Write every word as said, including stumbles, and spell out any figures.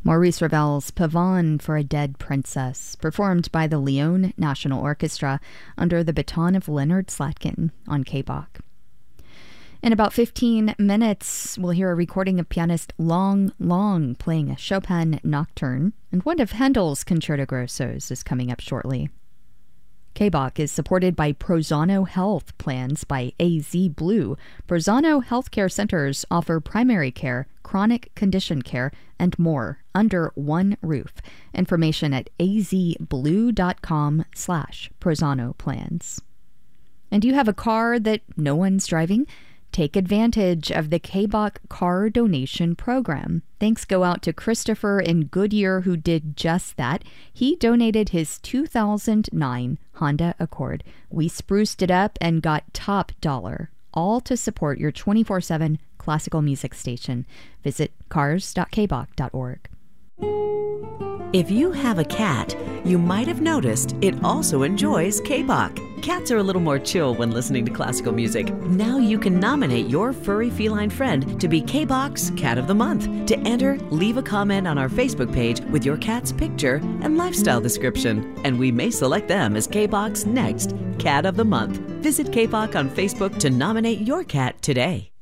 Maurice Ravel's Pavane for a Dead Princess, performed by the Lyon National Orchestra under the baton of Leonard Slatkin on K B O C. In about fifteen minutes, we'll hear a recording of pianist Long Long playing a Chopin nocturne, and one of Handel's Concerto Grossos is coming up shortly. K B O C is supported by Prozano Health Plans by A Z Blue. Prozano Healthcare Centers offer primary care, chronic condition care, and more under one roof. Information at azblue.com slash Prozano Plans. And do you have a car that no one's driving? Take advantage of the K B O C Car Donation Program. Thanks go out to Christopher in Goodyear, who did just that. He donated his two thousand nine Honda Accord. We spruced it up and got top dollar, all to support your twenty-four seven classical music station. Visit cars dot k b o c dot org. If you have a cat, you might have noticed it also enjoys K B O C. Cats are a little more chill when listening to classical music. Now you can nominate your furry feline friend to be K B O C's Cat of the Month. To enter, leave a comment on our Facebook page with your cat's picture and lifestyle description, and we may select them as K B O C's next Cat of the Month. Visit K B O C on Facebook to nominate your cat today.